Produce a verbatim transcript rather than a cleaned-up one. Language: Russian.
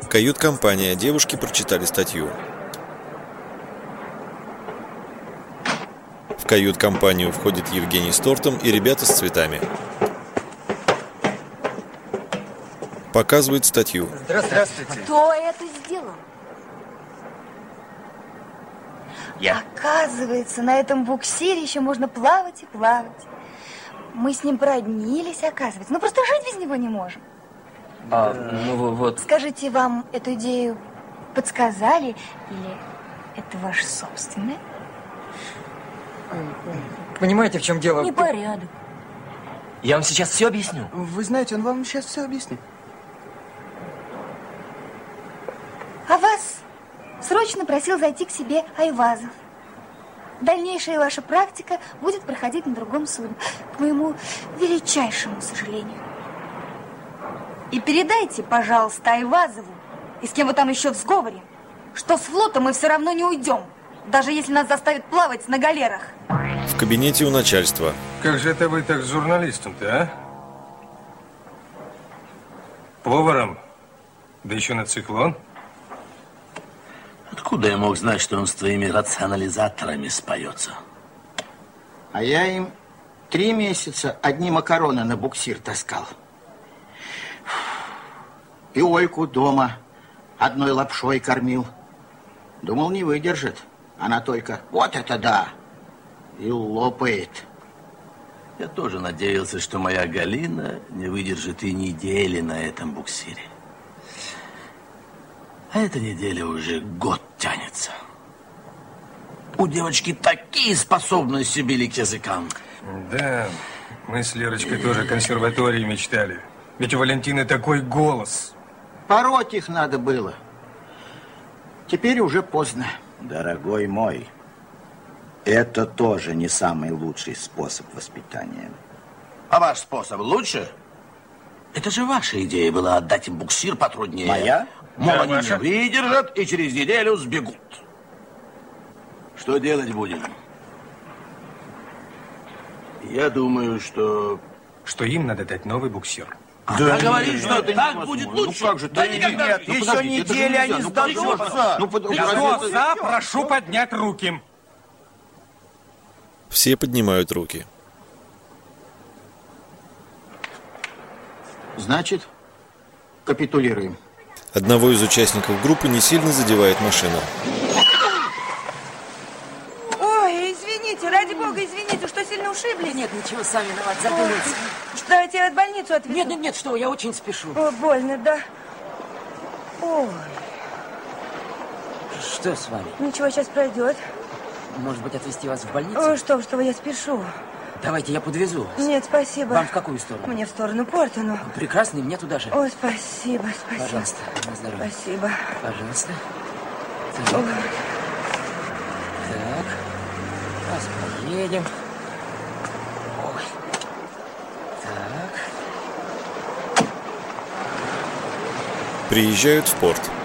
Кают-компания. Девушки прочитали статью. В кают-компанию входит Евгений с тортом и ребята с цветами. Показывает статью. Здравствуйте. Кто это сделал? Я. Оказывается, на этом буксире еще можно плавать и плавать. Мы с ним породнились, оказывается. Ну, просто жить без него не можем. А, ну вот. Скажите, вам эту идею подсказали или это ваше собственное? Понимаете, в чем дело? Непорядок. Я вам сейчас все объясню. Вы знаете, он вам сейчас все объяснит. А вас срочно просил зайти к себе Айвазов. Дальнейшая ваша практика будет проходить на другом судне, к моему величайшему сожалению. И передайте, пожалуйста, Айвазову, и с кем вы там еще в сговоре, что с флота мы все равно не уйдем, даже если нас заставят плавать на галерах. В кабинете у начальства. Как же это вы так с журналистом-то, а? Поваром? Да еще на циклон? Откуда я мог знать, что он с твоими рационализаторами споется? А я им три месяца одни макароны на буксир таскал. И Ольку дома одной лапшой кормил. Думал, не выдержит. Она только вот это да! И лопает. Я тоже надеялся, что моя Галина не выдержит и недели на этом буксире. А эта неделя уже год тянется. У девочки такие способности били к языкам. Да, мы с Лерочкой тоже консерватории мечтали. Ведь у Валентины такой голос. Пороть их надо было. Теперь уже поздно. Дорогой мой, это тоже не самый лучший способ воспитания. А ваш способ лучше? Это же ваша идея была отдать им буксир потруднее. Моя? Мол, Да, они ваша. не выдержат и через неделю сбегут. Что делать будем? Я думаю, что... Что им надо дать новый буксир. Да, а говоришь, что это так невозможно. будет Ну лучше. как же, да да никогда. нет, Ну, еще подождите, это же неделя нельзя. они Ну, сдадутся. Ну, под- Кто за, прошу поднять руки. Все поднимают руки. Значит, капитулируем. Одного из участников группы не сильно задевает машина. Ой, извините, ради бога, извините, что сильно ушибли? Нет, ничего, сами виноват, задумайтесь. Что, давайте я в больницу отвезу? Нет, нет, нет, что, я очень спешу. О, больно, да? Ой, Что с вами? ничего, сейчас пройдет. Может быть, отвезти вас в больницу? О, что, вы, что вы, я спешу. Давайте, я подвезу вас. Нет, спасибо. Вам в какую сторону? Мне в сторону порта, ну. Прекрасно, и мне туда же. Ой, спасибо, спасибо. Пожалуйста, на здоровье. Спасибо. Пожалуйста. Ой. Так. Так. Сейчас поедем. Ой. Так. Приезжают в порт.